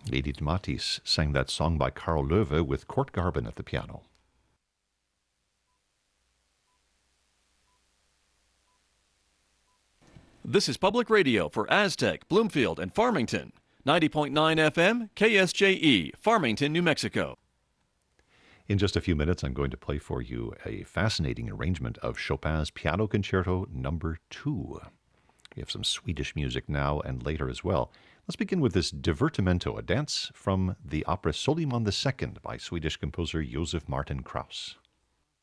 Edith Matisse sang that song by Karl Löwe with Kurt Garben at the piano. This is Public Radio for Aztec, Bloomfield, and Farmington. 90.9 FM, KSJE, Farmington, New Mexico. In just a few minutes, I'm going to play for you a fascinating arrangement of Chopin's Piano Concerto No. 2. We have some Swedish music now and later as well. Let's begin with this Divertimento, a dance from the opera Soliman II by Swedish composer Josef Martin Krauss.